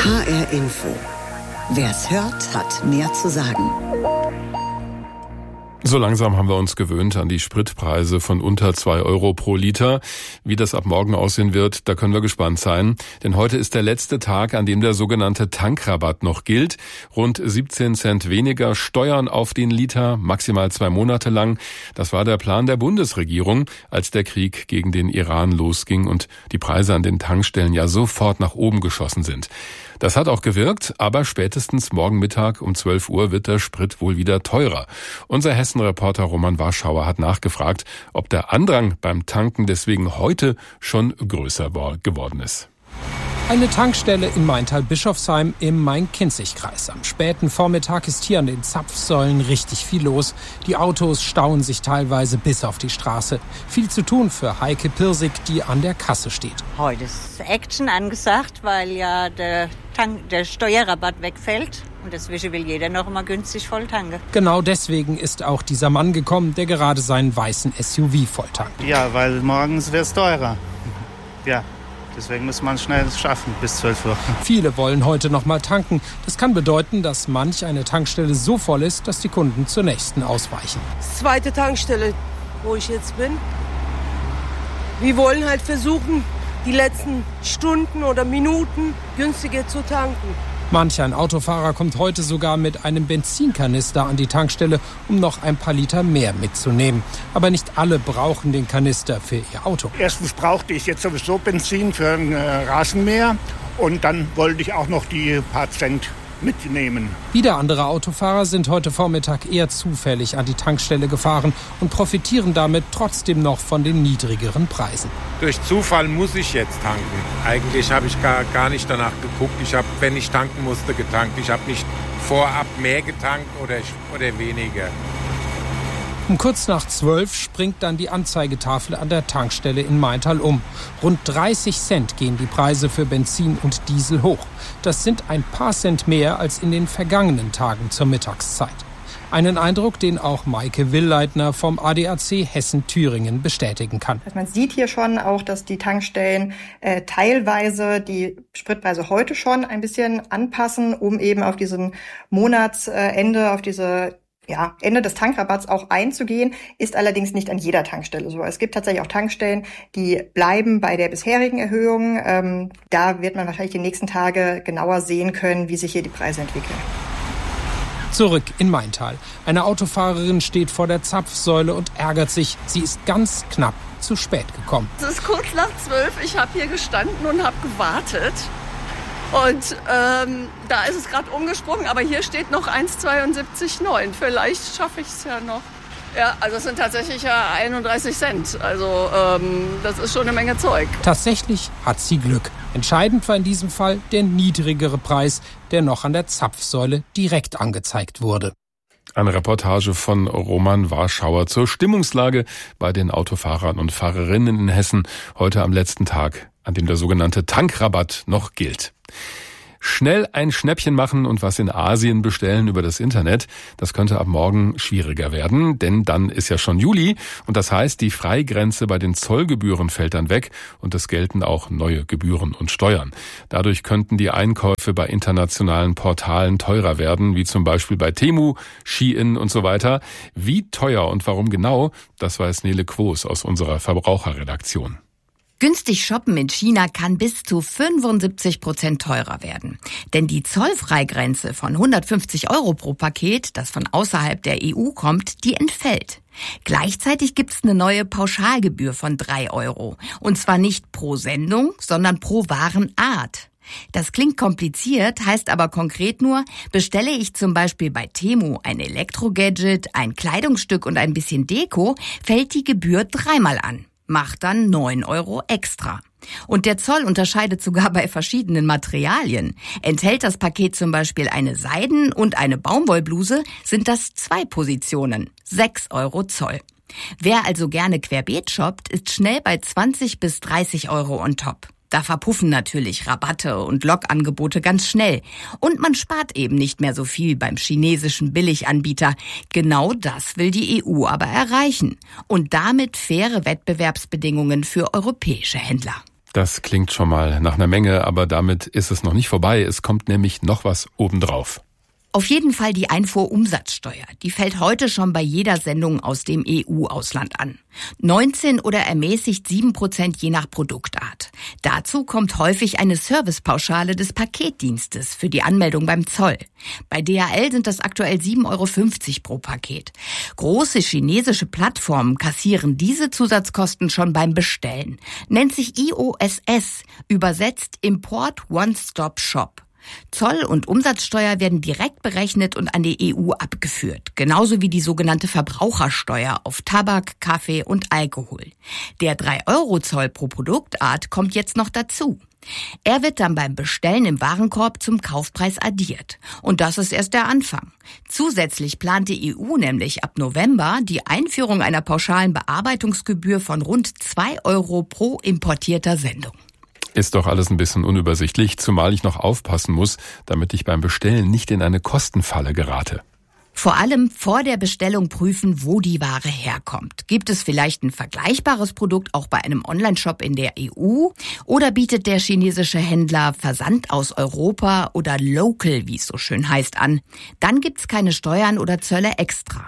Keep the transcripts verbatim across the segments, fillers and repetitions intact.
H R Info. Wer's hört, hat mehr zu sagen. So langsam haben wir uns gewöhnt an die Spritpreise von unter zwei Euro pro Liter. Wie das ab morgen aussehen wird, da können wir gespannt sein. Denn heute ist der letzte Tag, an dem der sogenannte Tankrabatt noch gilt. Rund siebzehn Cent weniger Steuern auf den Liter, maximal zwei Monate lang. Das war der Plan der Bundesregierung, als der Krieg gegen den Iran losging und die Preise an den Tankstellen ja sofort nach oben geschossen sind. Das hat auch gewirkt, aber spätestens morgen Mittag um zwölf Uhr wird der Sprit wohl wieder teurer. Unser Hessen-Reporter Roman Warschauer hat nachgefragt, ob der Andrang beim Tanken deswegen heute schon größer geworden ist. Eine Tankstelle in Maintal-Bischofsheim im Main-Kinzig-Kreis. Am späten Vormittag ist hier an den Zapfsäulen richtig viel los. Die Autos stauen sich teilweise bis auf die Straße. Viel zu tun für Heike Pirsig, die an der Kasse steht. Heute ist Action angesagt, weil ja der, Tank, der Steuerrabatt wegfällt. Und deswegen will jeder noch mal günstig voll tanken. Genau deswegen ist auch dieser Mann gekommen, der gerade seinen weißen S U V volltankt. Ja, weil morgens wird es teurer. Ja. Deswegen muss man es schnell schaffen, bis zwölf Uhr. Viele wollen heute noch mal tanken. Das kann bedeuten, dass manch eine Tankstelle so voll ist, dass die Kunden zur nächsten ausweichen. Zweite Tankstelle, wo ich jetzt bin. Wir wollen halt versuchen, die letzten Stunden oder Minuten günstiger zu tanken. Manch ein Autofahrer kommt heute sogar mit einem Benzinkanister an die Tankstelle, um noch ein paar Liter mehr mitzunehmen. Aber nicht alle brauchen den Kanister für ihr Auto. Erstens brauchte ich jetzt sowieso Benzin für ein äh, Rasenmäher und dann wollte ich auch noch die paar Cent mitnehmen. Wieder andere Autofahrer sind heute Vormittag eher zufällig an die Tankstelle gefahren und profitieren damit trotzdem noch von den niedrigeren Preisen. Durch Zufall muss ich jetzt tanken. Eigentlich habe ich gar, gar nicht danach geguckt. Ich habe, wenn ich tanken musste, getankt. Ich habe nicht vorab mehr getankt oder, oder weniger. Um kurz nach zwölf springt dann die Anzeigetafel an der Tankstelle in Maintal um. Rund dreißig Cent gehen die Preise für Benzin und Diesel hoch. Das sind ein paar Cent mehr als in den vergangenen Tagen zur Mittagszeit. Einen Eindruck, den auch Maike Willleitner vom A D A C Hessen-Thüringen bestätigen kann. Also man sieht hier schon auch, dass die Tankstellen äh, teilweise die Spritpreise heute schon ein bisschen anpassen, um eben auf diesen Monatsende, auf diese Ja, Ende des Tankrabatts auch einzugehen, ist allerdings nicht an jeder Tankstelle so. Es gibt tatsächlich auch Tankstellen, die bleiben bei der bisherigen Erhöhung. Ähm, da wird man wahrscheinlich die nächsten Tage genauer sehen können, wie sich hier die Preise entwickeln. Zurück in Maintal. Eine Autofahrerin steht vor der Zapfsäule und ärgert sich. Sie ist ganz knapp zu spät gekommen. Es ist kurz nach zwölf. Ich habe hier gestanden und habe gewartet. Und ähm, da ist es gerade umgesprungen, aber hier steht noch eins Komma zweiundsiebzig neun. Vielleicht schaffe ich es ja noch. Ja, also es sind tatsächlich ja einunddreißig Cent. Also ähm, das ist schon eine Menge Zeug. Tatsächlich hat sie Glück. Entscheidend war in diesem Fall der niedrigere Preis, der noch an der Zapfsäule direkt angezeigt wurde. Eine Reportage von Roman Warschauer zur Stimmungslage bei den Autofahrern und Fahrerinnen in Hessen heute am letzten Tag, an dem der sogenannte Tankrabatt noch gilt. Schnell ein Schnäppchen machen und was in Asien bestellen über das Internet, das könnte ab morgen schwieriger werden, denn dann ist ja schon Juli und das heißt, die Freigrenze bei den Zollgebühren fällt dann weg und es gelten auch neue Gebühren und Steuern. Dadurch könnten die Einkäufe bei internationalen Portalen teurer werden, wie zum Beispiel bei Temu, Shein und so weiter. Wie teuer und warum genau, das weiß Nele Quos aus unserer Verbraucherredaktion. Günstig shoppen in China kann bis zu fünfundsiebzig Prozent teurer werden. Denn die Zollfreigrenze von hundertfünfzig Euro pro Paket, das von außerhalb der E U kommt, die entfällt. Gleichzeitig gibt's eine neue Pauschalgebühr von drei Euro. Und zwar nicht pro Sendung, sondern pro Warenart. Das klingt kompliziert, heißt aber konkret nur, bestelle ich zum Beispiel bei Temu ein Elektrogadget, ein Kleidungsstück und ein bisschen Deko, fällt die Gebühr dreimal an. Macht dann neun Euro extra. Und der Zoll unterscheidet sogar bei verschiedenen Materialien. Enthält das Paket zum Beispiel eine Seiden- und eine Baumwollbluse, sind das zwei Positionen, sechs Euro Zoll. Wer also gerne querbeet shoppt, ist schnell bei zwanzig bis dreißig Euro on top. Da verpuffen natürlich Rabatte und Lockangebote ganz schnell. Und man spart eben nicht mehr so viel beim chinesischen Billiganbieter. Genau das will die E U aber erreichen. Und damit faire Wettbewerbsbedingungen für europäische Händler. Das klingt schon mal nach einer Menge, aber damit ist es noch nicht vorbei. Es kommt nämlich noch was obendrauf. Auf jeden Fall die Einfuhrumsatzsteuer. Die fällt heute schon bei jeder Sendung aus dem E U-Ausland an. neunzehn oder ermäßigt sieben Prozent je nach Produktart. Dazu kommt häufig eine Servicepauschale des Paketdienstes für die Anmeldung beim Zoll. Bei D H L sind das aktuell sieben Euro fünfzig pro Paket. Große chinesische Plattformen kassieren diese Zusatzkosten schon beim Bestellen. Nennt sich I O S S, übersetzt Import One-Stop Shop. Zoll- und Umsatzsteuer werden direkt berechnet und an die E U abgeführt, genauso wie die sogenannte Verbrauchersteuer auf Tabak, Kaffee und Alkohol. Der drei Euro Zoll pro Produktart kommt jetzt noch dazu. Er wird dann beim Bestellen im Warenkorb zum Kaufpreis addiert. Und das ist erst der Anfang. Zusätzlich plant die E U nämlich ab November die Einführung einer pauschalen Bearbeitungsgebühr von rund zwei Euro pro importierter Sendung. Ist doch alles ein bisschen unübersichtlich, zumal ich noch aufpassen muss, damit ich beim Bestellen nicht in eine Kostenfalle gerate. Vor allem vor der Bestellung prüfen, wo die Ware herkommt. Gibt es vielleicht ein vergleichbares Produkt auch bei einem Onlineshop in der E U? Oder bietet der chinesische Händler Versand aus Europa oder Local, wie es so schön heißt, an? Dann gibt's keine Steuern oder Zölle extra.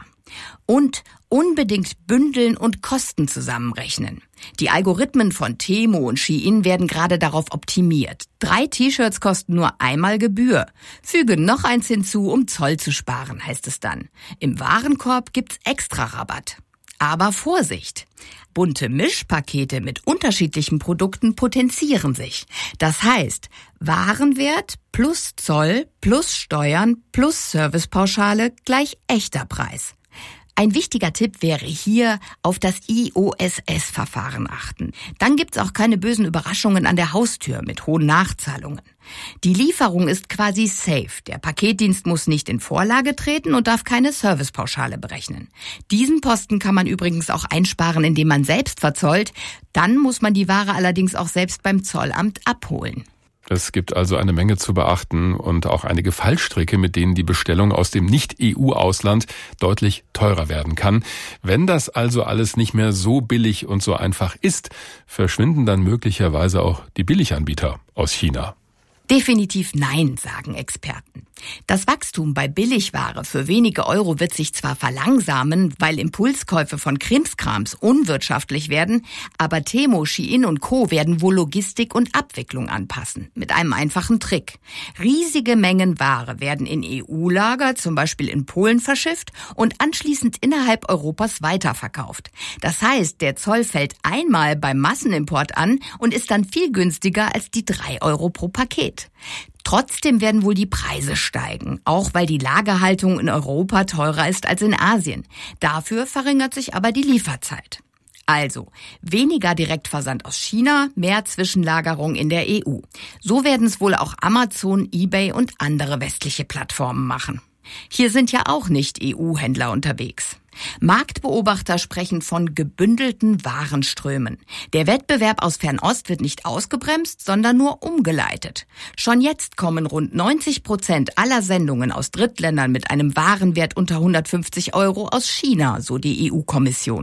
Und unbedingt bündeln und Kosten zusammenrechnen. Die Algorithmen von Temu und Shein werden gerade darauf optimiert. Drei T-Shirts kosten nur einmal Gebühr. Füge noch eins hinzu, um Zoll zu sparen, heißt es dann. Im Warenkorb gibt's extra Rabatt. Aber Vorsicht! Bunte Mischpakete mit unterschiedlichen Produkten potenzieren sich. Das heißt, Warenwert plus Zoll plus Steuern plus Servicepauschale gleich echter Preis. Ein wichtiger Tipp wäre hier, auf das I O S S-Verfahren achten. Dann gibt's auch keine bösen Überraschungen an der Haustür mit hohen Nachzahlungen. Die Lieferung ist quasi safe. Der Paketdienst muss nicht in Vorlage treten und darf keine Servicepauschale berechnen. Diesen Posten kann man übrigens auch einsparen, indem man selbst verzollt. Dann muss man die Ware allerdings auch selbst beim Zollamt abholen. Es gibt also eine Menge zu beachten und auch einige Fallstricke, mit denen die Bestellung aus dem Nicht-E U-Ausland deutlich teurer werden kann. Wenn das also alles nicht mehr so billig und so einfach ist, verschwinden dann möglicherweise auch die Billiganbieter aus China. Definitiv nein, sagen Experten. Das Wachstum bei Billigware für wenige Euro wird sich zwar verlangsamen, weil Impulskäufe von Krimskrams unwirtschaftlich werden, aber Temu, Shein und Co. werden wohl Logistik und Abwicklung anpassen, mit einem einfachen Trick. Riesige Mengen Ware werden in E U-Lager, zum Beispiel in Polen, verschifft und anschließend innerhalb Europas weiterverkauft. Das heißt, der Zoll fällt einmal beim Massenimport an und ist dann viel günstiger als die drei Euro pro Paket. Trotzdem werden wohl die Preise steigen, auch weil die Lagerhaltung in Europa teurer ist als in Asien. Dafür verringert sich aber die Lieferzeit. Also, weniger Direktversand aus China, mehr Zwischenlagerung in der E U. So werden es wohl auch Amazon, eBay und andere westliche Plattformen machen. Hier sind ja auch Nicht-E U-Händler unterwegs. Marktbeobachter sprechen von gebündelten Warenströmen. Der Wettbewerb aus Fernost wird nicht ausgebremst, sondern nur umgeleitet. Schon jetzt kommen rund neunzig Prozent aller Sendungen aus Drittländern mit einem Warenwert unter hundertfünfzig Euro aus China, so die E U-Kommission.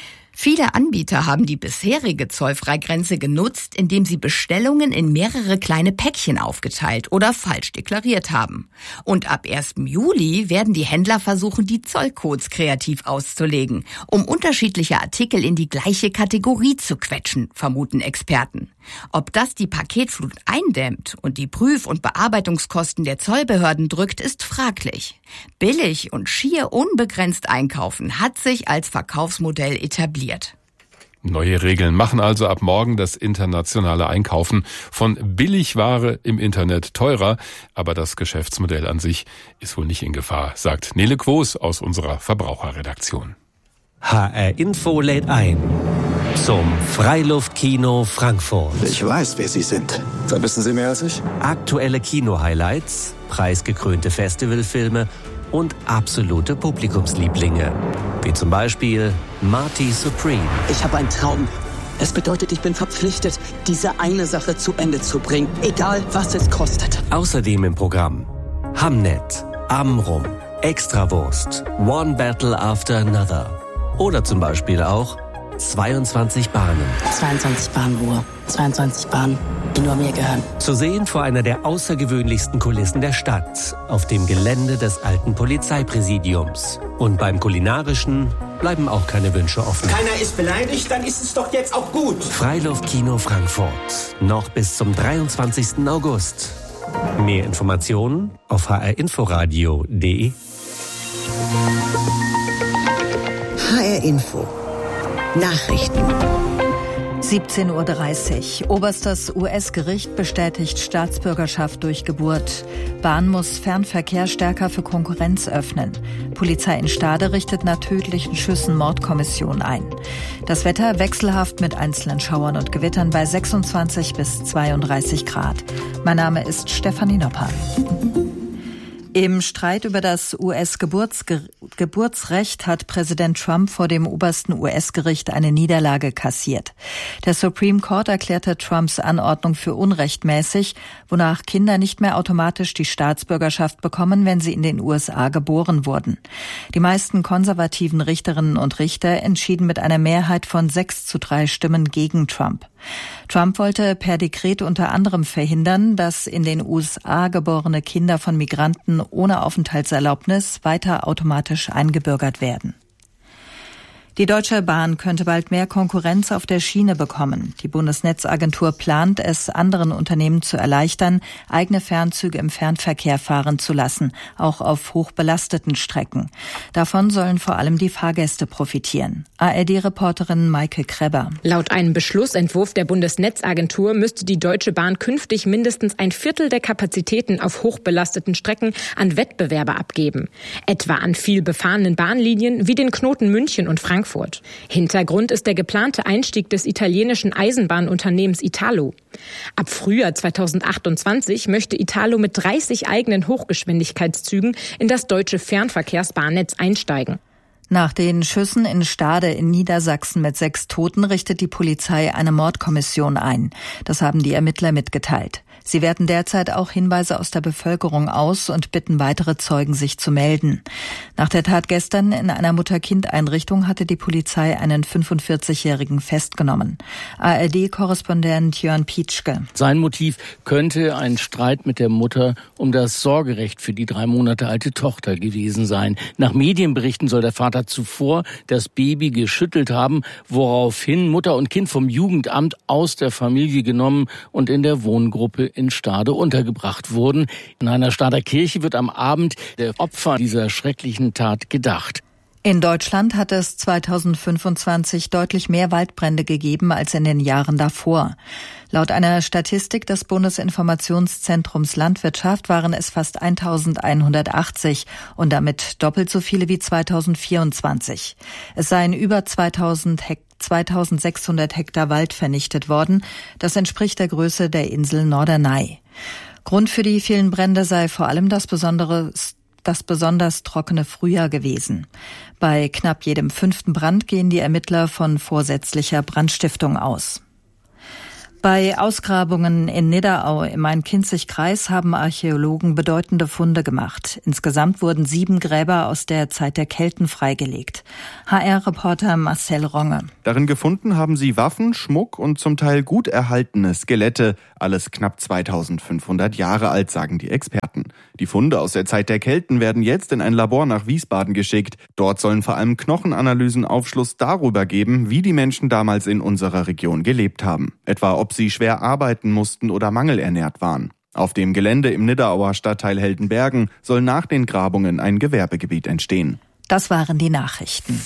Viele Anbieter haben die bisherige Zollfreigrenze genutzt, indem sie Bestellungen in mehrere kleine Päckchen aufgeteilt oder falsch deklariert haben. Und ab ersten Juli werden die Händler versuchen, die Zollcodes kreativ auszulegen, um unterschiedliche Artikel in die gleiche Kategorie zu quetschen, vermuten Experten. Ob das die Paketflut eindämmt und die Prüf- und Bearbeitungskosten der Zollbehörden drückt, ist fraglich. Billig und schier unbegrenzt einkaufen hat sich als Verkaufsmodell etabliert. Neue Regeln machen also ab morgen das internationale Einkaufen von Billigware im Internet teurer. Aber das Geschäftsmodell an sich ist wohl nicht in Gefahr, sagt Nele Quos aus unserer Verbraucherredaktion. H R Info lädt ein zum Freiluftkino Frankfurt. Ich weiß, wer Sie sind. Da wissen Sie mehr als ich. Aktuelle Kino-Highlights, preisgekrönte Festivalfilme und absolute Publikumslieblinge. Wie zum Beispiel Marty Supreme. Ich habe einen Traum. Es bedeutet, ich bin verpflichtet, diese eine Sache zu Ende zu bringen, egal was es kostet. Außerdem im Programm Hamnet, Amrum, Extrawurst, One Battle After Another. Oder zum Beispiel auch zweiundzwanzig Bahnen. zweiundzwanzig Bahnen, Ruhe. zweiundzwanzig Bahnen, die nur mir gehören. Zu sehen vor einer der außergewöhnlichsten Kulissen der Stadt, auf dem Gelände des alten Polizeipräsidiums. Und beim Kulinarischen bleiben auch keine Wünsche offen. Keiner ist beleidigt, dann ist es doch jetzt auch gut. Freiluftkino Frankfurt. Noch bis zum dreiundzwanzigsten August. Mehr Informationen auf h r inforadio punkt d e. H R Info. Nachrichten. siebzehn Uhr dreißig. Oberstes U S-Gericht bestätigt Staatsbürgerschaft durch Geburt. Bahn muss Fernverkehr stärker für Konkurrenz öffnen. Polizei in Stade richtet nach tödlichen Schüssen Mordkommission ein. Das Wetter wechselhaft mit einzelnen Schauern und Gewittern bei sechsundzwanzig bis zweiunddreißig Grad. Mein Name ist Stefanie Nopper. Im Streit über das U S-Geburtsrecht hat Präsident Trump vor dem obersten U S-Gericht eine Niederlage kassiert. Der Supreme Court erklärte Trumps Anordnung für unrechtmäßig, wonach Kinder nicht mehr automatisch die Staatsbürgerschaft bekommen, wenn sie in den U S A geboren wurden. Die meisten konservativen Richterinnen und Richter entschieden mit einer Mehrheit von sechs zu drei Stimmen gegen Trump. Trump wollte per Dekret unter anderem verhindern, dass in den U S A geborene Kinder von Migranten ohne Aufenthaltserlaubnis weiter automatisch eingebürgert werden. Die Deutsche Bahn könnte bald mehr Konkurrenz auf der Schiene bekommen. Die Bundesnetzagentur plant es, anderen Unternehmen zu erleichtern, eigene Fernzüge im Fernverkehr fahren zu lassen, auch auf hochbelasteten Strecken. Davon sollen vor allem die Fahrgäste profitieren. A R D-Reporterin Maike Krebber. Laut einem Beschlussentwurf der Bundesnetzagentur müsste die Deutsche Bahn künftig mindestens ein Viertel der Kapazitäten auf hochbelasteten Strecken an Wettbewerber abgeben. Etwa an viel befahrenen Bahnlinien wie den Knoten München und Frankfurt. Hintergrund ist der geplante Einstieg des italienischen Eisenbahnunternehmens Italo. Ab Frühjahr zweitausendachtundzwanzig möchte Italo mit dreißig eigenen Hochgeschwindigkeitszügen in das deutsche Fernverkehrsbahnnetz einsteigen. Nach den Schüssen in Stade in Niedersachsen mit sechs Toten richtet die Polizei eine Mordkommission ein. Das haben die Ermittler mitgeteilt. Sie werten derzeit auch Hinweise aus der Bevölkerung aus und bitten weitere Zeugen, sich zu melden. Nach der Tat gestern in einer Mutter-Kind-Einrichtung hatte die Polizei einen fünfundvierzigjährigen festgenommen. A R D-Korrespondent Jörn Pietschke. Sein Motiv könnte ein Streit mit der Mutter um das Sorgerecht für die drei Monate alte Tochter gewesen sein. Nach Medienberichten soll der Vater zuvor das Baby geschüttelt haben, woraufhin Mutter und Kind vom Jugendamt aus der Familie genommen und in der Wohngruppe in Stade untergebracht wurden. In einer Stader Kirche wird am Abend der Opfer dieser schrecklichen Tat gedacht. In Deutschland hat es zweitausendfünfundzwanzig deutlich mehr Waldbrände gegeben als in den Jahren davor. Laut einer Statistik des Bundesinformationszentrums Landwirtschaft waren es fast eintausendeinhundertachtzig und damit doppelt so viele wie zweitausendvierundzwanzig. Es seien über zweitausend Hektar zweitausendsechshundert Hektar Wald vernichtet worden. Das entspricht der Größe der Insel Norderney. Grund für die vielen Brände sei vor allem das besondere das besonders trockene Frühjahr gewesen. Bei knapp jedem fünften Brand gehen die Ermittler von vorsätzlicher Brandstiftung aus. Bei Ausgrabungen in Nidderau im Main-Kinzig-Kreis haben Archäologen bedeutende Funde gemacht. Insgesamt wurden sieben Gräber aus der Zeit der Kelten freigelegt. H R-Reporter Marcel Ronge. Darin gefunden haben sie Waffen, Schmuck und zum Teil gut erhaltene Skelette. Alles knapp zweitausendfünfhundert Jahre alt, sagen die Experten. Die Funde aus der Zeit der Kelten werden jetzt in ein Labor nach Wiesbaden geschickt. Dort sollen vor allem Knochenanalysen Aufschluss darüber geben, wie die Menschen damals in unserer Region gelebt haben. Etwa ob sie schwer arbeiten mussten oder mangelernährt waren. Auf dem Gelände im Nidderauer Stadtteil Heldenbergen soll nach den Grabungen ein Gewerbegebiet entstehen. Das waren die Nachrichten.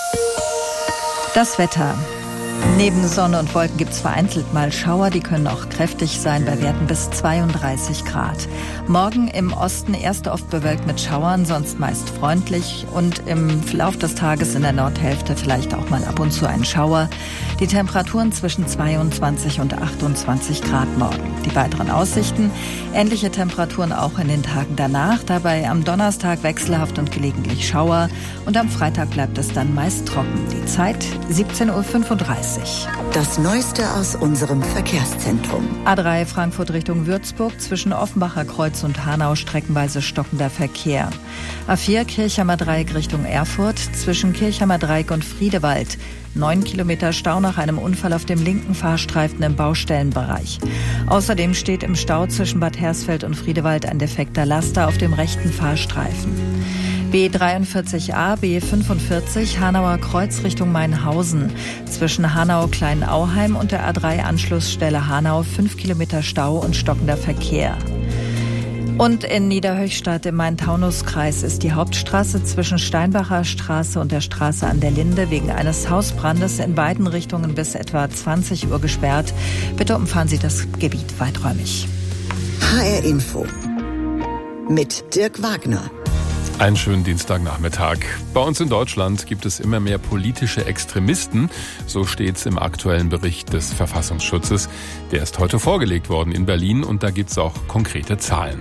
Das Wetter. Neben Sonne und Wolken gibt es vereinzelt mal Schauer, die können auch kräftig sein, bei Werten bis zweiunddreißig Grad. Morgen im Osten erst oft bewölkt mit Schauern, sonst meist freundlich und im Verlauf des Tages in der Nordhälfte vielleicht auch mal ab und zu ein Schauer. Die Temperaturen zwischen zweiundzwanzig und achtundzwanzig Grad morgen. Die weiteren Aussichten, ähnliche Temperaturen auch in den Tagen danach, dabei am Donnerstag wechselhaft und gelegentlich Schauer und am Freitag bleibt es dann meist trocken. Die Zeit siebzehn Uhr fünfunddreißig. Das Neueste aus unserem Verkehrszentrum. A drei Frankfurt Richtung Würzburg, zwischen Offenbacher Kreuz und Hanau streckenweise stockender Verkehr. A vier Kirchheimer Dreieck Richtung Erfurt, zwischen Kirchheimer Dreieck und Friedewald Neun Kilometer Stau nach einem Unfall auf dem linken Fahrstreifen im Baustellenbereich. Außerdem steht im Stau zwischen Bad Hersfeld und Friedewald ein defekter Laster auf dem rechten Fahrstreifen. B dreiundvierzig A, B fünfundvierzig, Hanauer Kreuz Richtung Mainhausen. Zwischen Hanau-Kleinauheim und der A drei Anschlussstelle Hanau fünf Kilometer Stau und stockender Verkehr. Und in Niederhöchstadt im Main-Taunus-Kreis ist die Hauptstraße zwischen Steinbacher Straße und der Straße an der Linde wegen eines Hausbrandes in beiden Richtungen bis etwa zwanzig Uhr gesperrt. Bitte umfahren Sie das Gebiet weiträumig. H R Info mit Dirk Wagner. Einen schönen Dienstagnachmittag. Bei uns in Deutschland gibt es immer mehr politische Extremisten. So steht's im aktuellen Bericht des Verfassungsschutzes. Der ist heute vorgelegt worden in Berlin und da gibt's auch konkrete Zahlen.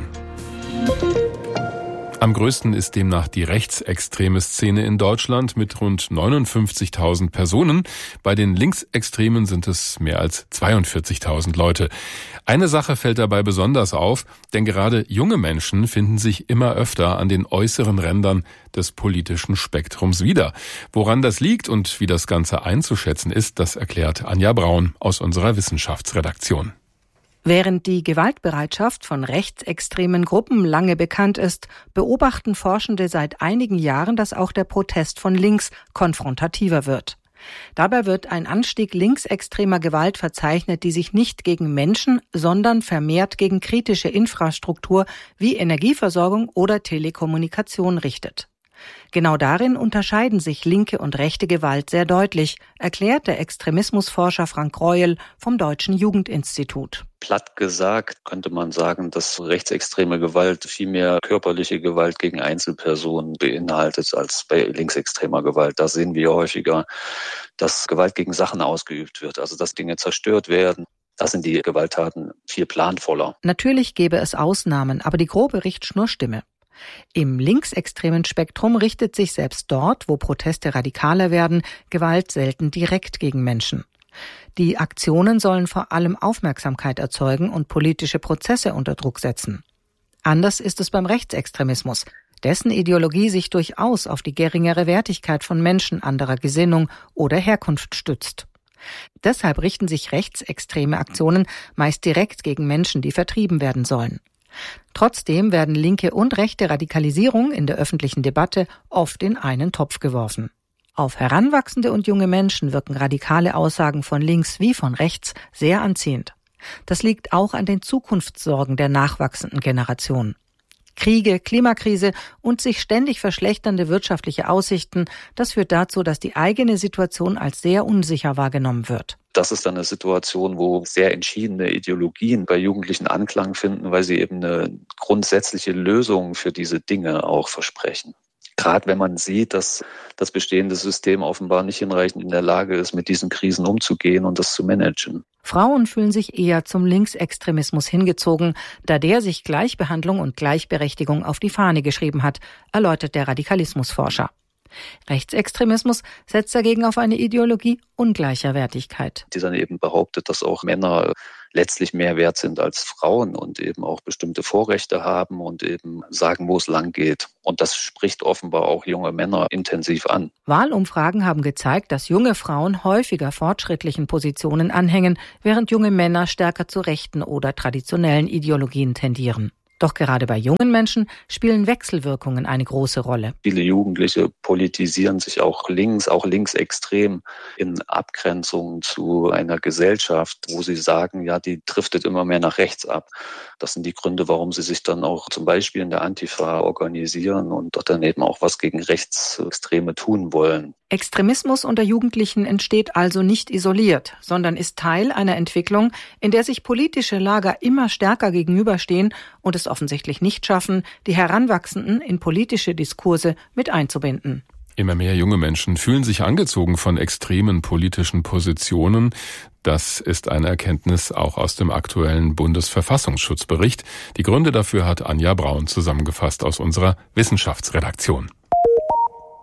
Am größten ist demnach die rechtsextreme Szene in Deutschland mit rund neunundfünfzigtausend Personen. Bei den Linksextremen sind es mehr als zweiundvierzigtausend Leute. Eine Sache fällt dabei besonders auf, denn gerade junge Menschen finden sich immer öfter an den äußeren Rändern des politischen Spektrums wieder. Woran das liegt und wie das Ganze einzuschätzen ist, das erklärt Anja Braun aus unserer Wissenschaftsredaktion. Während die Gewaltbereitschaft von rechtsextremen Gruppen lange bekannt ist, beobachten Forschende seit einigen Jahren, dass auch der Protest von links konfrontativer wird. Dabei wird ein Anstieg linksextremer Gewalt verzeichnet, die sich nicht gegen Menschen, sondern vermehrt gegen kritische Infrastruktur wie Energieversorgung oder Telekommunikation richtet. Genau darin unterscheiden sich linke und rechte Gewalt sehr deutlich, erklärt der Extremismusforscher Frank Greuel vom Deutschen Jugendinstitut. Platt gesagt könnte man sagen, dass rechtsextreme Gewalt viel mehr körperliche Gewalt gegen Einzelpersonen beinhaltet als bei linksextremer Gewalt. Da sehen wir häufiger, dass Gewalt gegen Sachen ausgeübt wird, also dass Dinge zerstört werden. Da sind die Gewalttaten viel planvoller. Natürlich gäbe es Ausnahmen, aber die grobe Richtschnur stimme. Im linksextremen Spektrum richtet sich selbst dort, wo Proteste radikaler werden, Gewalt selten direkt gegen Menschen. Die Aktionen sollen vor allem Aufmerksamkeit erzeugen und politische Prozesse unter Druck setzen. Anders ist es beim Rechtsextremismus, dessen Ideologie sich durchaus auf die geringere Wertigkeit von Menschen anderer Gesinnung oder Herkunft stützt. Deshalb richten sich rechtsextreme Aktionen meist direkt gegen Menschen, die vertrieben werden sollen. Trotzdem werden linke und rechte Radikalisierung in der öffentlichen Debatte oft in einen Topf geworfen. Auf Heranwachsende und junge Menschen wirken radikale Aussagen von links wie von rechts sehr anziehend. Das liegt auch an den Zukunftssorgen der nachwachsenden Generation. Kriege, Klimakrise und sich ständig verschlechternde wirtschaftliche Aussichten, das führt dazu, dass die eigene Situation als sehr unsicher wahrgenommen wird. Das ist dann eine Situation, wo sehr entschiedene Ideologien bei Jugendlichen Anklang finden, weil sie eben eine grundsätzliche Lösung für diese Dinge auch versprechen. Gerade wenn man sieht, dass das bestehende System offenbar nicht hinreichend in der Lage ist, mit diesen Krisen umzugehen und das zu managen. Frauen fühlen sich eher zum Linksextremismus hingezogen, da der sich Gleichbehandlung und Gleichberechtigung auf die Fahne geschrieben hat, erläutert der Radikalismusforscher. Rechtsextremismus setzt dagegen auf eine Ideologie ungleicher Wertigkeit. Die dann eben behauptet, dass auch Männer letztlich mehr wert sind als Frauen und eben auch bestimmte Vorrechte haben und eben sagen, wo es lang geht. Und das spricht offenbar auch junge Männer intensiv an. Wahlumfragen haben gezeigt, dass junge Frauen häufiger fortschrittlichen Positionen anhängen, während junge Männer stärker zu rechten oder traditionellen Ideologien tendieren. Doch gerade bei jungen Menschen spielen Wechselwirkungen eine große Rolle. Viele Jugendliche politisieren sich auch links, auch linksextrem in Abgrenzung zu einer Gesellschaft, wo sie sagen, ja, die driftet immer mehr nach rechts ab. Das sind die Gründe, warum sie sich dann auch zum Beispiel in der Antifa organisieren und dort dann eben auch was gegen Rechtsextreme tun wollen. Extremismus unter Jugendlichen entsteht also nicht isoliert, sondern ist Teil einer Entwicklung, in der sich politische Lager immer stärker gegenüberstehen und es offensichtlich nicht schaffen, die Heranwachsenden in politische Diskurse mit einzubinden. Immer mehr junge Menschen fühlen sich angezogen von extremen politischen Positionen. Das ist eine Erkenntnis auch aus dem aktuellen Bundesverfassungsschutzbericht. Die Gründe dafür hat Anja Braun zusammengefasst aus unserer Wissenschaftsredaktion.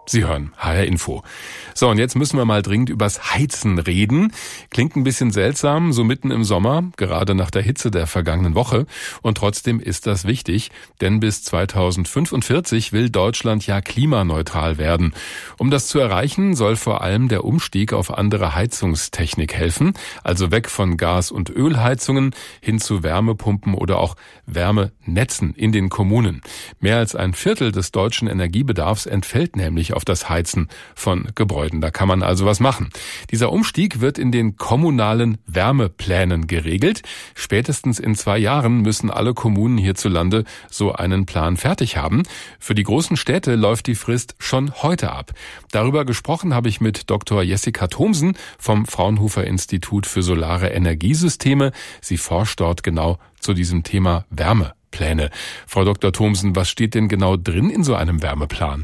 Sie hören H R Info. So, und jetzt müssen wir mal dringend übers Heizen reden. Klingt ein bisschen seltsam, so mitten im Sommer, gerade nach der Hitze der vergangenen Woche. Und trotzdem ist das wichtig, denn bis zweitausendfünfundvierzig will Deutschland ja klimaneutral werden. Um das zu erreichen, soll vor allem der Umstieg auf andere Heizungstechnik helfen, also weg von Gas- und Ölheizungen hin zu Wärmepumpen oder auch Wärmenetzen in den Kommunen. Mehr als ein Viertel des deutschen Energiebedarfs entfällt nämlich auf das Heizen von Gebäuden. Da kann man also was machen. Dieser Umstieg wird in den kommunalen Wärmeplänen geregelt. Spätestens in zwei Jahren müssen alle Kommunen hierzulande so einen Plan fertig haben. Für die großen Städte läuft die Frist schon heute ab. Darüber gesprochen habe ich mit Doktor Jessica Thomsen vom Fraunhofer Institut für Solare Energiesysteme. Sie forscht dort genau zu diesem Thema Wärmepläne. Frau Doktor Thomsen, was steht denn genau drin in so einem Wärmeplan?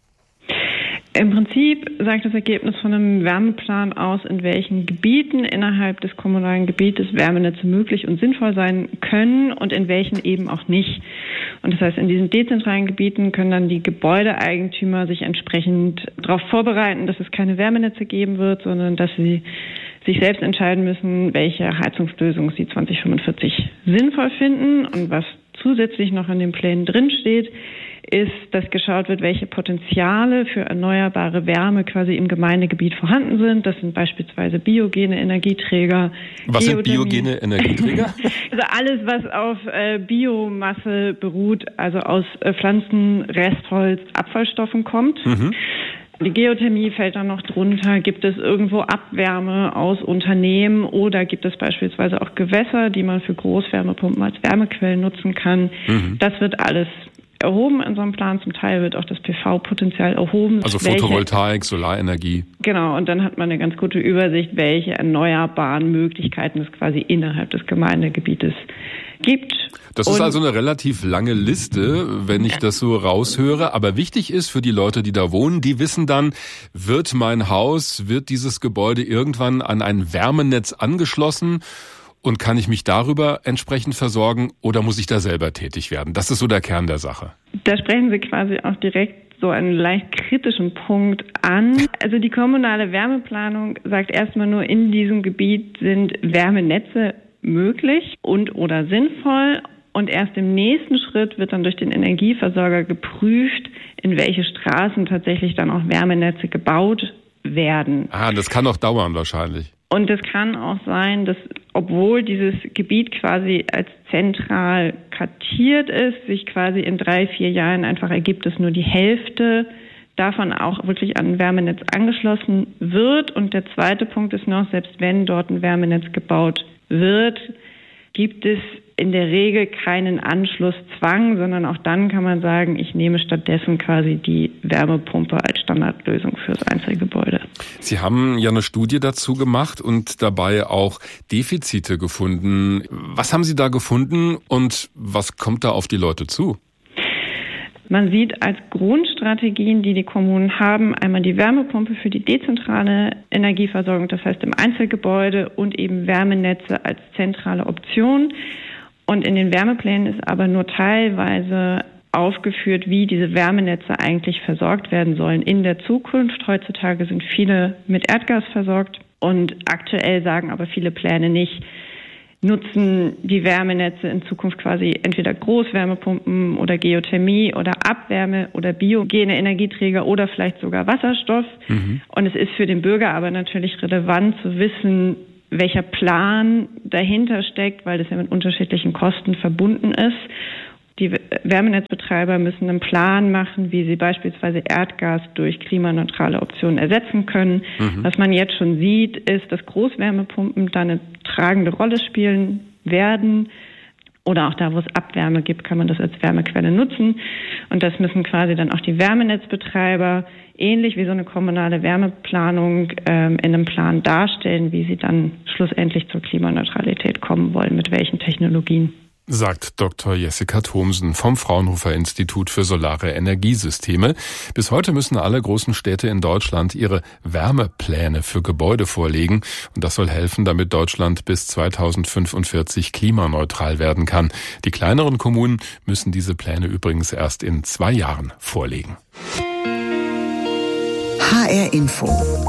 Im Prinzip sagt das Ergebnis von einem Wärmeplan aus, in welchen Gebieten innerhalb des kommunalen Gebietes Wärmenetze möglich und sinnvoll sein können und in welchen eben auch nicht. Und das heißt, in diesen dezentralen Gebieten können dann die Gebäudeeigentümer sich entsprechend darauf vorbereiten, dass es keine Wärmenetze geben wird, sondern dass sie sich selbst entscheiden müssen, welche Heizungslösung sie zweitausendfünfundvierzig sinnvoll finden. Und was zusätzlich noch in den Plänen drinsteht, ist, dass geschaut wird, welche Potenziale für erneuerbare Wärme quasi im Gemeindegebiet vorhanden sind. Das sind beispielsweise biogene Energieträger. Was sind biogene Energieträger? Also alles, was auf äh, Biomasse beruht, also aus äh, Pflanzen, Restholz, Abfallstoffen kommt. Mhm. Die Geothermie fällt dann noch drunter. Gibt es irgendwo Abwärme aus Unternehmen oder gibt es beispielsweise auch Gewässer, die man für Großwärmepumpen als Wärmequellen nutzen kann? Mhm. Das wird alles erhoben in so einem Plan. Zum Teil wird auch das P V-Potenzial erhoben. Also Photovoltaik, Solarenergie. Genau, und dann hat man eine ganz gute Übersicht, welche erneuerbaren Möglichkeiten es quasi innerhalb des Gemeindegebietes gibt. Das ist und also eine relativ lange Liste, wenn ich das so raushöre. Aber wichtig ist für die Leute, die da wohnen, die wissen dann, wird mein Haus, wird dieses Gebäude irgendwann an ein Wärmenetz angeschlossen? Und kann ich mich darüber entsprechend versorgen oder muss ich da selber tätig werden? Das ist so der Kern der Sache. Da sprechen Sie quasi auch direkt so einen leicht kritischen Punkt an. Also die kommunale Wärmeplanung sagt erstmal nur, in diesem Gebiet sind Wärmenetze möglich und oder sinnvoll. Und erst im nächsten Schritt wird dann durch den Energieversorger geprüft, in welche Straßen tatsächlich dann auch Wärmenetze gebaut werden. Ah, das kann auch dauern wahrscheinlich. Und es kann auch sein, dass obwohl dieses Gebiet quasi als zentral kartiert ist, sich quasi in drei, vier Jahren einfach ergibt, dass nur die Hälfte davon auch wirklich an ein Wärmenetz angeschlossen wird. Und der zweite Punkt ist noch, selbst wenn dort ein Wärmenetz gebaut wird, gibt es in der Regel keinen Anschlusszwang, sondern auch dann kann man sagen, ich nehme stattdessen quasi die Wärmepumpe als Standardlösung fürs Einzelgebäude. Sie haben ja eine Studie dazu gemacht und dabei auch Defizite gefunden. Was haben Sie da gefunden und was kommt da auf die Leute zu? Man sieht als Grundstrategien, die die Kommunen haben, einmal die Wärmepumpe für die dezentrale Energieversorgung, das heißt im Einzelgebäude, und eben Wärmenetze als zentrale Option. Und in den Wärmeplänen ist aber nur teilweise aufgeführt, wie diese Wärmenetze eigentlich versorgt werden sollen in der Zukunft. Heutzutage sind viele mit Erdgas versorgt und aktuell sagen aber viele Pläne nicht, nutzen die Wärmenetze in Zukunft quasi entweder Großwärmepumpen oder Geothermie oder Abwärme oder biogene Energieträger oder vielleicht sogar Wasserstoff. Mhm. Und es ist für den Bürger aber natürlich relevant zu wissen, welcher Plan dahinter steckt, weil das ja mit unterschiedlichen Kosten verbunden ist. Die Wärmenetzbetreiber müssen einen Plan machen, wie sie beispielsweise Erdgas durch klimaneutrale Optionen ersetzen können. Mhm. Was man jetzt schon sieht, ist, dass Großwärmepumpen da eine tragende Rolle spielen werden. Oder auch da, wo es Abwärme gibt, kann man das als Wärmequelle nutzen. Und das müssen quasi dann auch die Wärmenetzbetreiber, ähnlich wie so eine kommunale Wärmeplanung, ähm, in einem Plan darstellen, wie sie dann schlussendlich zur Klimaneutralität kommen wollen, mit welchen Technologien. Sagt Doktor Jessica Thomsen vom Fraunhofer Institut für Solare Energiesysteme. Bis heute müssen alle großen Städte in Deutschland ihre Wärmepläne für Gebäude vorlegen. Und das soll helfen, damit Deutschland bis zweitausendfünfundvierzig klimaneutral werden kann. Die kleineren Kommunen müssen diese Pläne übrigens erst in zwei Jahren vorlegen. H R Info.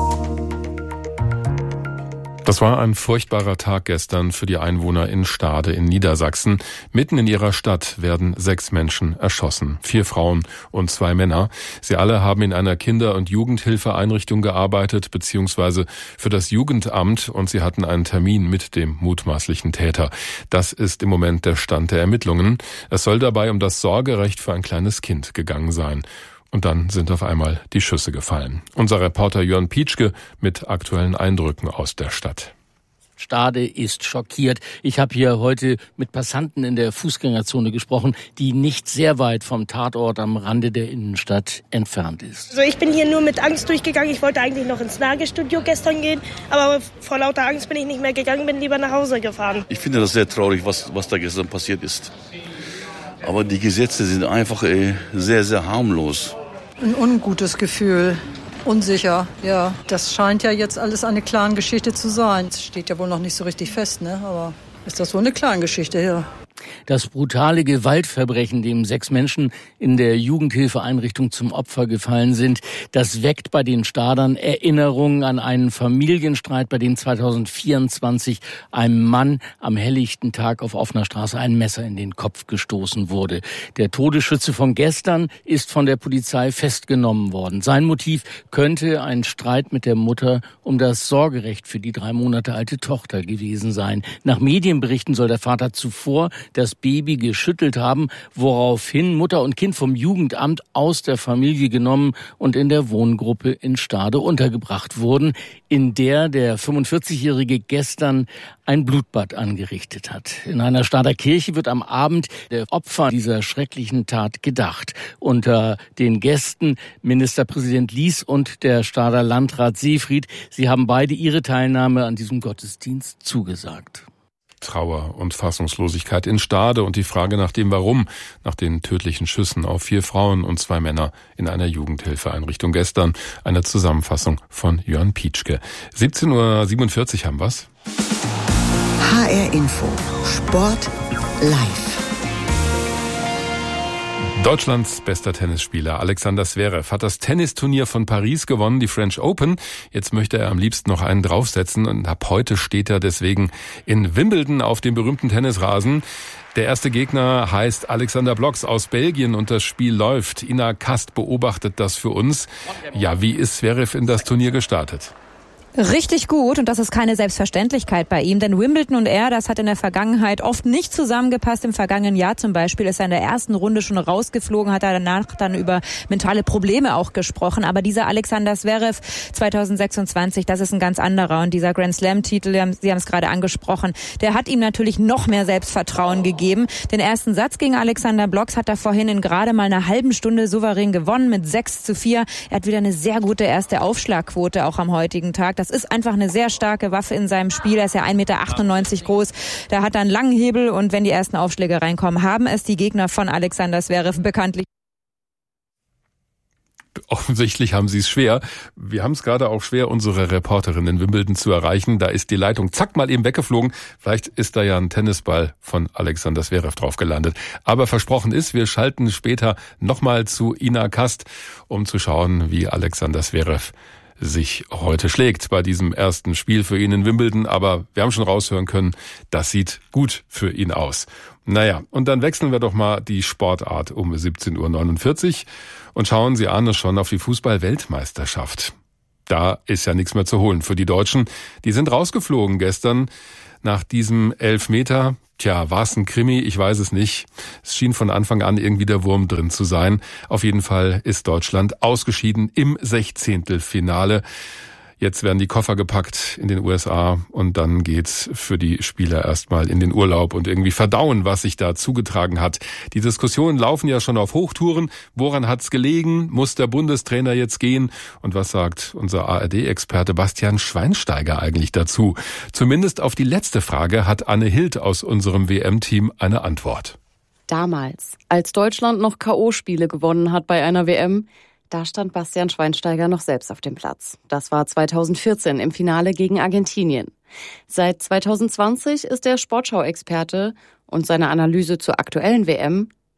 Das war ein furchtbarer Tag gestern für die Einwohner in Stade in Niedersachsen. Mitten in ihrer Stadt werden sechs Menschen erschossen. Vier Frauen und zwei Männer. Sie alle haben in einer Kinder- und Jugendhilfeeinrichtung gearbeitet, beziehungsweise für das Jugendamt, und sie hatten einen Termin mit dem mutmaßlichen Täter. Das ist im Moment der Stand der Ermittlungen. Es soll dabei um das Sorgerecht für ein kleines Kind gegangen sein. Und dann sind auf einmal die Schüsse gefallen. Unser Reporter Jörn Pietschke mit aktuellen Eindrücken aus der Stadt. Stade ist schockiert. Ich habe hier heute mit Passanten in der Fußgängerzone gesprochen, die nicht sehr weit vom Tatort am Rande der Innenstadt entfernt ist. Also ich bin hier nur mit Angst durchgegangen. Ich wollte eigentlich noch ins Nagelstudio gestern gehen, aber vor lauter Angst bin ich nicht mehr gegangen, bin lieber nach Hause gefahren. Ich finde das sehr traurig, was, was da gestern passiert ist. Aber die Gesetze sind einfach ey, sehr, sehr harmlos. Ein ungutes Gefühl, unsicher, ja. Das scheint ja jetzt alles eine Clan-Geschichte zu sein. Das steht ja wohl noch nicht so richtig fest, ne? Aber ist das wohl eine Clan-Geschichte, ja. Das brutale Gewaltverbrechen, dem sechs Menschen in der Jugendhilfeeinrichtung zum Opfer gefallen sind, das weckt bei den Stadern Erinnerungen an einen Familienstreit, bei dem zweitausendvierundzwanzig einem Mann am helllichten Tag auf offener Straße ein Messer in den Kopf gestoßen wurde. Der Todesschütze von gestern ist von der Polizei festgenommen worden. Sein Motiv könnte ein Streit mit der Mutter um das Sorgerecht für die drei Monate alte Tochter gewesen sein. Nach Medienberichten soll der Vater zuvor das Baby geschüttelt haben, woraufhin Mutter und Kind vom Jugendamt aus der Familie genommen und in der Wohngruppe in Stade untergebracht wurden, in der der fünfundvierzigjährige gestern ein Blutbad angerichtet hat. In einer Stader Kirche wird am Abend der Opfer dieser schrecklichen Tat gedacht. Unter den Gästen Ministerpräsident Lies und der Stader Landrat Seefried. Sie haben beide ihre Teilnahme an diesem Gottesdienst zugesagt. Trauer und Fassungslosigkeit in Stade und die Frage nach dem Warum, nach den tödlichen Schüssen auf vier Frauen und zwei Männer in einer Jugendhilfeeinrichtung gestern. Eine Zusammenfassung von Jörn Pietschke. siebzehn Uhr siebenundvierzig haben wir's. H R Info. Sport live. Deutschlands bester Tennisspieler Alexander Zverev hat das Tennisturnier von Paris gewonnen, die French Open. Jetzt möchte er am liebsten noch einen draufsetzen und ab heute steht er deswegen in Wimbledon auf dem berühmten Tennisrasen. Der erste Gegner heißt Alexander Blocks aus Belgien und das Spiel läuft. Ina Kast beobachtet das für uns. Ja, wie ist Zverev in das Turnier gestartet? Richtig gut, und das ist keine Selbstverständlichkeit bei ihm, denn Wimbledon und er, das hat in der Vergangenheit oft nicht zusammengepasst. Im vergangenen Jahr zum Beispiel ist er in der ersten Runde schon rausgeflogen, hat er danach dann über mentale Probleme auch gesprochen. Aber dieser Alexander Zverev zweitausendsechsundzwanzig, das ist ein ganz anderer. Und dieser Grand Slam-Titel, Sie haben es gerade angesprochen, der hat ihm natürlich noch mehr Selbstvertrauen gegeben. Den ersten Satz gegen Alexander Blocks hat er vorhin in gerade mal einer halben Stunde souverän gewonnen mit sechs zu vier. Er hat wieder eine sehr gute erste Aufschlagquote auch am heutigen Tag. Das ist einfach eine sehr starke Waffe in seinem Spiel. Er ist ja ein Meter achtundneunzig groß. Da hat er einen langen Hebel und wenn die ersten Aufschläge reinkommen, haben es die Gegner von Alexander Zverev bekanntlich. Offensichtlich haben sie es schwer. Wir haben es gerade auch schwer, unsere Reporterin in Wimbledon zu erreichen. Da ist die Leitung zack mal eben weggeflogen. Vielleicht ist da ja ein Tennisball von Alexander Zverev drauf gelandet. Aber versprochen ist, wir schalten später nochmal zu Ina Kast, um zu schauen, wie Alexander Zverev sich heute schlägt bei diesem ersten Spiel für ihn in Wimbledon. Aber wir haben schon raushören können, das sieht gut für ihn aus. Naja, und dann wechseln wir doch mal die Sportart um siebzehn Uhr neunundvierzig und schauen, Sie ahnen es schon, auf die Fußball-Weltmeisterschaft. Da ist ja nichts mehr zu holen für die Deutschen. Die sind rausgeflogen gestern nach diesem Elfmeter. Tja, war es ein Krimi? Ich weiß es nicht. Es schien von Anfang an irgendwie der Wurm drin zu sein. Auf jeden Fall ist Deutschland ausgeschieden im Sechzehntelfinale. Jetzt werden die Koffer gepackt in den U S A und dann geht's für die Spieler erstmal in den Urlaub und irgendwie verdauen, was sich da zugetragen hat. Die Diskussionen laufen ja schon auf Hochtouren. Woran hat's gelegen? Muss der Bundestrainer jetzt gehen? Und was sagt unser A R D-Experte Bastian Schweinsteiger eigentlich dazu? Zumindest auf die letzte Frage hat Anne Hild aus unserem W M-Team eine Antwort. Damals, als Deutschland noch K O-Spiele gewonnen hat bei einer W M, da stand Bastian Schweinsteiger noch selbst auf dem Platz. Das war zweitausendvierzehn im Finale gegen Argentinien. Seit zweitausendzwanzig ist er Sportschau-Experte und seine Analyse zur aktuellen W M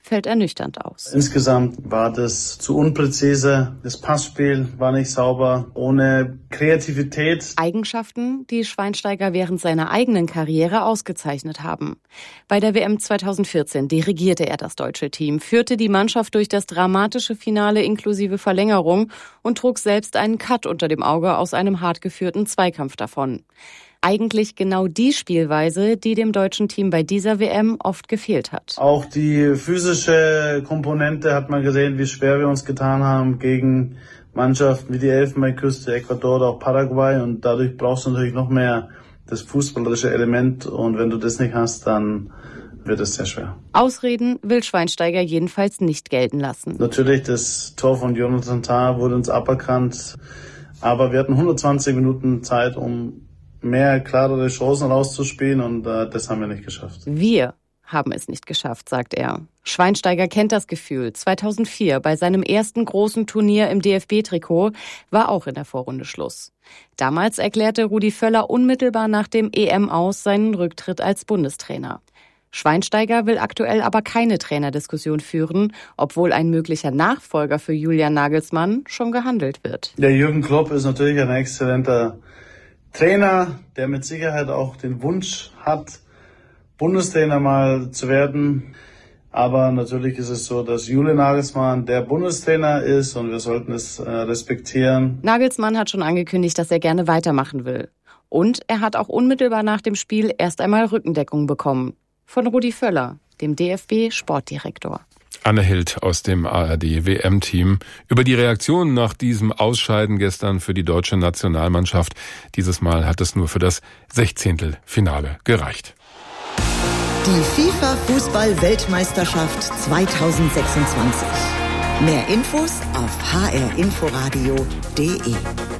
fällt ernüchternd aus. Insgesamt war das zu unpräzise, das Passspiel war nicht sauber, ohne Kreativität. Eigenschaften, die Schweinsteiger während seiner eigenen Karriere ausgezeichnet haben. Bei der W M zweitausendvierzehn dirigierte er das deutsche Team, führte die Mannschaft durch das dramatische Finale inklusive Verlängerung und trug selbst einen Cut unter dem Auge aus einem hart geführten Zweikampf davon. Eigentlich genau die Spielweise, die dem deutschen Team bei dieser W M oft gefehlt hat. Auch die physische Komponente hat man gesehen, wie schwer wir uns getan haben gegen Mannschaften wie die Elfenbeinküste, Ecuador oder auch Paraguay. Und dadurch brauchst du natürlich noch mehr das fußballerische Element. Und wenn du das nicht hast, dann wird es sehr schwer. Ausreden will Schweinsteiger jedenfalls nicht gelten lassen. Natürlich, das Tor von Jonathan Tah wurde uns aberkannt. Aber wir hatten hundertzwanzig Minuten Zeit, um mehr klarere Chancen rauszuspielen und äh, das haben wir nicht geschafft. Wir haben es nicht geschafft, sagt er. Schweinsteiger kennt das Gefühl. zweitausendvier bei seinem ersten großen Turnier im D F B-Trikot war auch in der Vorrunde Schluss. Damals erklärte Rudi Völler unmittelbar nach dem E M-Aus seinen Rücktritt als Bundestrainer. Schweinsteiger will aktuell aber keine Trainerdiskussion führen, obwohl ein möglicher Nachfolger für Julian Nagelsmann schon gehandelt wird. Der Jürgen Klopp ist natürlich ein exzellenter Trainer, der mit Sicherheit auch den Wunsch hat, Bundestrainer mal zu werden. Aber natürlich ist es so, dass Julian Nagelsmann der Bundestrainer ist und wir sollten es äh, respektieren. Nagelsmann hat schon angekündigt, dass er gerne weitermachen will. Und er hat auch unmittelbar nach dem Spiel erst einmal Rückendeckung bekommen. Von Rudi Völler, dem D F B-Sportdirektor. Anne Hild aus dem A R D-W M-Team über die Reaktion nach diesem Ausscheiden gestern für die deutsche Nationalmannschaft. Dieses Mal hat es nur für das Sechzehntelfinale gereicht. Die FIFA-Fußball-Weltmeisterschaft zweitausendsechsundzwanzig. Mehr Infos auf h r inforadio punkt d e.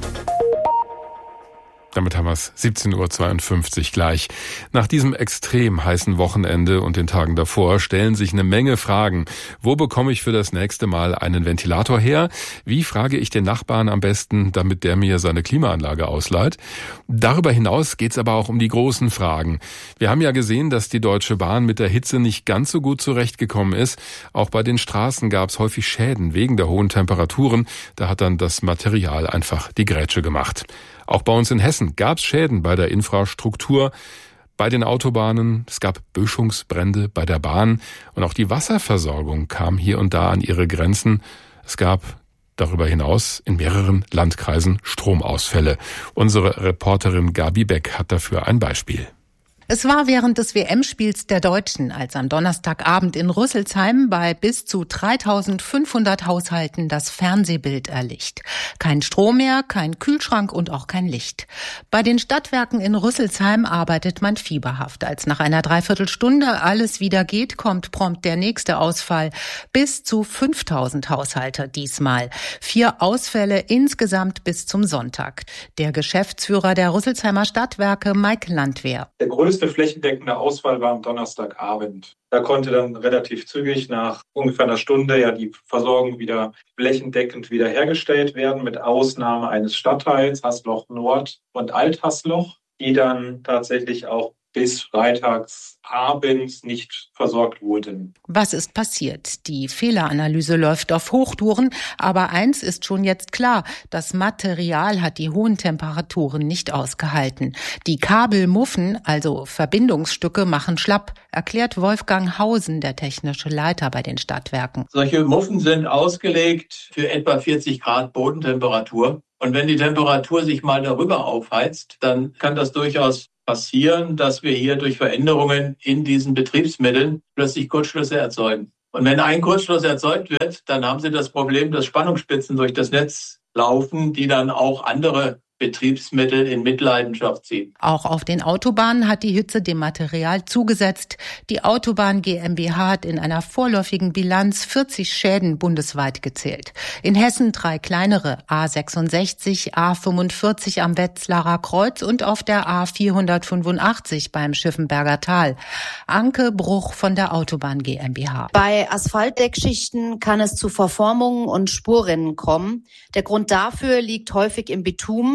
Damit haben wir es siebzehn Uhr zweiundfünfzig gleich. Nach diesem extrem heißen Wochenende und den Tagen davor stellen sich eine Menge Fragen. Wo bekomme ich für das nächste Mal einen Ventilator her? Wie frage ich den Nachbarn am besten, damit der mir seine Klimaanlage ausleiht? Darüber hinaus geht's aber auch um die großen Fragen. Wir haben ja gesehen, dass die Deutsche Bahn mit der Hitze nicht ganz so gut zurechtgekommen ist. Auch bei den Straßen gab's häufig Schäden wegen der hohen Temperaturen. Da hat dann das Material einfach die Grätsche gemacht. Auch bei uns in Hessen gab es Schäden bei der Infrastruktur, bei den Autobahnen, es gab Böschungsbrände bei der Bahn und auch die Wasserversorgung kam hier und da an ihre Grenzen. Es gab darüber hinaus in mehreren Landkreisen Stromausfälle. Unsere Reporterin Gabi Beck hat dafür ein Beispiel. Es war während des W M-Spiels der Deutschen, als am Donnerstagabend in Rüsselsheim bei bis zu dreitausendfünfhundert Haushalten das Fernsehbild erlischt. Kein Strom mehr, kein Kühlschrank und auch kein Licht. Bei den Stadtwerken in Rüsselsheim arbeitet man fieberhaft. Als nach einer Dreiviertelstunde alles wieder geht, kommt prompt der nächste Ausfall. Bis zu fünftausend Haushalte diesmal. Vier Ausfälle insgesamt bis zum Sonntag. Der Geschäftsführer der Rüsselsheimer Stadtwerke, Mike Landwehr. Der größte flächendeckende Ausfall war am Donnerstagabend. Da konnte dann relativ zügig nach ungefähr einer Stunde ja die Versorgung wieder flächendeckend wiederhergestellt werden, mit Ausnahme eines Stadtteils, Haßloch Nord und Alt-Haßloch, die dann tatsächlich auch bis freitags abends nicht versorgt wurden. Was ist passiert? Die Fehleranalyse läuft auf Hochtouren, aber eins ist schon jetzt klar, das Material hat die hohen Temperaturen nicht ausgehalten. Die Kabelmuffen, also Verbindungsstücke, machen schlapp, erklärt Wolfgang Hausen, der technische Leiter bei den Stadtwerken. Solche Muffen sind ausgelegt für etwa vierzig Grad Bodentemperatur. Und wenn die Temperatur sich mal darüber aufheizt, dann kann das durchaus passieren, dass wir hier durch Veränderungen in diesen Betriebsmitteln plötzlich Kurzschlüsse erzeugen. Und wenn ein Kurzschluss erzeugt wird, dann haben Sie das Problem, dass Spannungsspitzen durch das Netz laufen, die dann auch andere Betriebsmittel in Mitleidenschaft ziehen. Auch auf den Autobahnen hat die Hitze dem Material zugesetzt. Die Autobahn GmbH hat in einer vorläufigen Bilanz vierzig Schäden bundesweit gezählt. In Hessen drei kleinere, A sechsundsechzig, A fünfundvierzig am Wetzlarer Kreuz und auf der A vierhundertfünfundachtzig beim Schiffenberger Tal. Anke Bruch von der Autobahn GmbH. Bei Asphaltdeckschichten kann es zu Verformungen und Spurrinnen kommen. Der Grund dafür liegt häufig im Bitumen.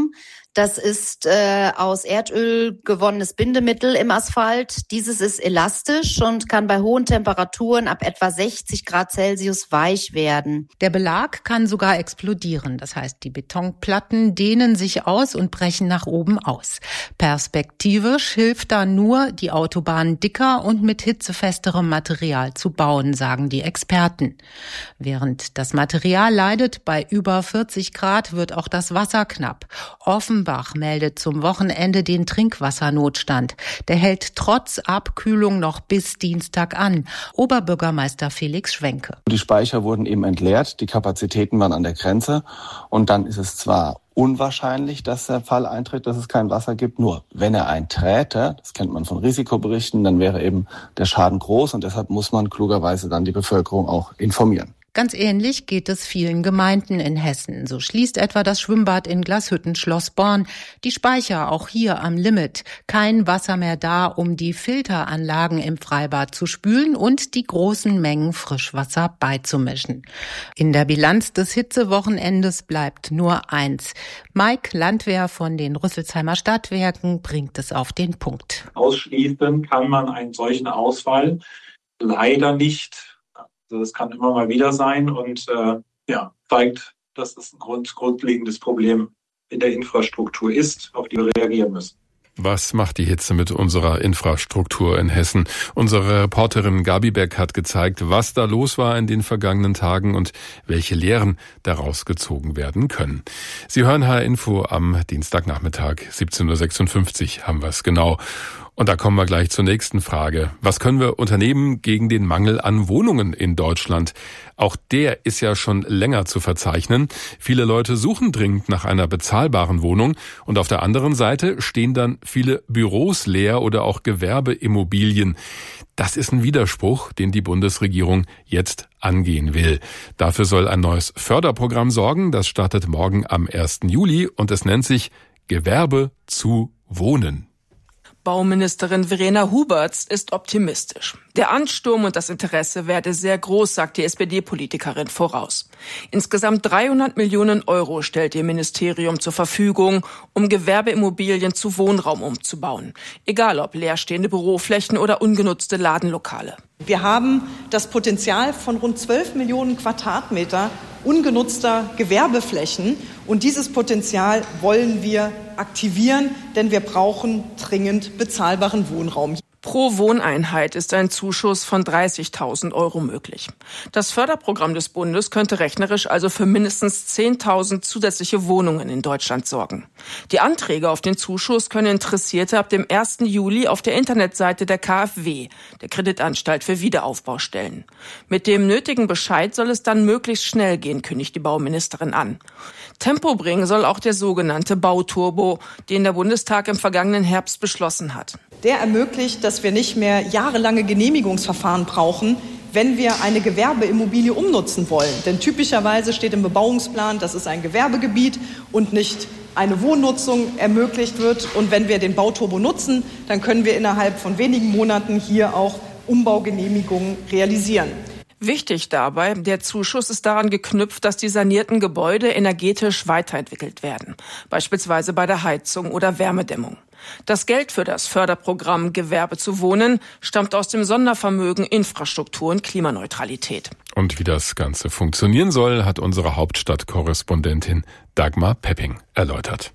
Das ist äh, aus Erdöl gewonnenes Bindemittel im Asphalt. Dieses ist elastisch und kann bei hohen Temperaturen ab etwa sechzig Grad Celsius weich werden. Der Belag kann sogar explodieren. Das heißt, die Betonplatten dehnen sich aus und brechen nach oben aus. Perspektivisch hilft da nur, die Autobahn dicker und mit hitzefesterem Material zu bauen, sagen die Experten. Während das Material leidet, bei über vierzig Grad wird auch das Wasser knapp. Offenbach meldet zum Wochenende den Trinkwassernotstand. Der hält trotz Abkühlung noch bis Dienstag an. Oberbürgermeister Felix Schwenke. Die Speicher wurden eben entleert, die Kapazitäten waren an der Grenze und dann ist es zwar unwahrscheinlich, dass der Fall eintritt, dass es kein Wasser gibt. Nur wenn er einträte, das kennt man von Risikoberichten, dann wäre eben der Schaden groß und deshalb muss man klugerweise dann die Bevölkerung auch informieren. Ganz ähnlich geht es vielen Gemeinden in Hessen. So schließt etwa das Schwimmbad in Glashütten-Schloss-Born. Die Speicher auch hier am Limit. Kein Wasser mehr da, um die Filteranlagen im Freibad zu spülen und die großen Mengen Frischwasser beizumischen. In der Bilanz des Hitzewochenendes bleibt nur eins. Mike Landwehr von den Rüsselsheimer Stadtwerken bringt es auf den Punkt. Ausschließen kann man einen solchen Ausfall leider nicht. Das kann immer mal wieder sein und äh, ja, zeigt, dass es ein grund, grundlegendes Problem in der Infrastruktur ist, auf die wir reagieren müssen. Was macht die Hitze mit unserer Infrastruktur in Hessen? Unsere Reporterin Gabi Beck hat gezeigt, was da los war in den vergangenen Tagen und welche Lehren daraus gezogen werden können. Sie hören H R Info am Dienstagnachmittag, siebzehn Uhr sechsundfünfzig haben wir es genau. Und da kommen wir gleich zur nächsten Frage. Was können wir unternehmen gegen den Mangel an Wohnungen in Deutschland? Auch der ist ja schon länger zu verzeichnen. Viele Leute suchen dringend nach einer bezahlbaren Wohnung und auf der anderen Seite stehen dann viele Büros leer oder auch Gewerbeimmobilien. Das ist ein Widerspruch, den die Bundesregierung jetzt angehen will. Dafür soll ein neues Förderprogramm sorgen. Das startet morgen am ersten Juli und es nennt sich Gewerbe zu Wohnen. Bauministerin Verena Huberts ist optimistisch. Der Ansturm und das Interesse werde sehr groß, sagt die S P D-Politikerin voraus. Insgesamt dreihundert Millionen Euro stellt ihr Ministerium zur Verfügung, um Gewerbeimmobilien zu Wohnraum umzubauen. Egal ob leerstehende Büroflächen oder ungenutzte Ladenlokale. Wir haben das Potenzial von rund zwölf Millionen Quadratmeter ungenutzter Gewerbeflächen. Und dieses Potenzial wollen wir aktivieren, denn wir brauchen dringend bezahlbaren Wohnraum. Pro Wohneinheit ist ein Zuschuss von dreißigtausend Euro möglich. Das Förderprogramm des Bundes könnte rechnerisch also für mindestens zehntausend zusätzliche Wohnungen in Deutschland sorgen. Die Anträge auf den Zuschuss können Interessierte ab dem ersten Juli auf der Internetseite der K f W, der Kreditanstalt für Wiederaufbau, stellen. Mit dem nötigen Bescheid soll es dann möglichst schnell gehen, kündigt die Bauministerin an. Tempo bringen soll auch der sogenannte Bauturbo, den der Bundestag im vergangenen Herbst beschlossen hat. Der ermöglicht, dass wir nicht mehr jahrelange Genehmigungsverfahren brauchen, wenn wir eine Gewerbeimmobilie umnutzen wollen. Denn typischerweise steht im Bebauungsplan, dass es ein Gewerbegebiet und nicht eine Wohnnutzung ermöglicht wird. Und wenn wir den Bauturbo nutzen, dann können wir innerhalb von wenigen Monaten hier auch Umbaugenehmigungen realisieren. Wichtig dabei, der Zuschuss ist daran geknüpft, dass die sanierten Gebäude energetisch weiterentwickelt werden, beispielsweise bei der Heizung oder Wärmedämmung. Das Geld für das Förderprogramm Gewerbe zu Wohnen stammt aus dem Sondervermögen Infrastruktur und Klimaneutralität. Und wie das Ganze funktionieren soll, hat unsere Hauptstadtkorrespondentin Dagmar Pepping erläutert.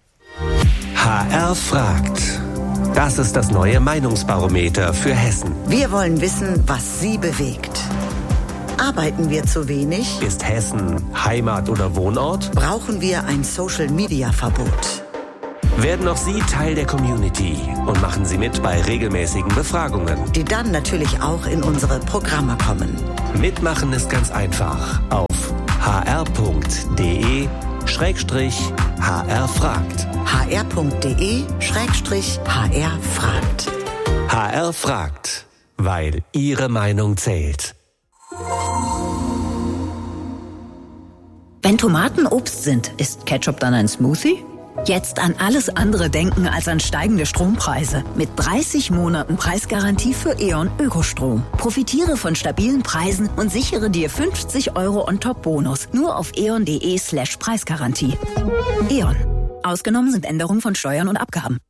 H R fragt. Das ist das neue Meinungsbarometer für Hessen. Wir wollen wissen, was Sie bewegt. Arbeiten wir zu wenig? Ist Hessen Heimat oder Wohnort? Brauchen wir ein Social-Media-Verbot? Werden auch Sie Teil der Community und machen Sie mit bei regelmäßigen Befragungen, die dann natürlich auch in unsere Programme kommen. Mitmachen ist ganz einfach. Auf h r punkt d e schrägstrich h r fragt. h r punkt d e schrägstrich h r fragt. H R fragt, weil Ihre Meinung zählt. Wenn Tomaten Obst sind, ist Ketchup dann ein Smoothie? Jetzt an alles andere denken als an steigende Strompreise. Mit dreißig Monaten Preisgarantie für E.ON Ökostrom. Profitiere von stabilen Preisen und sichere dir fünfzig Euro on top Bonus. Nur auf eon punkt de slash Preisgarantie. E.ON. Ausgenommen sind Änderungen von Steuern und Abgaben.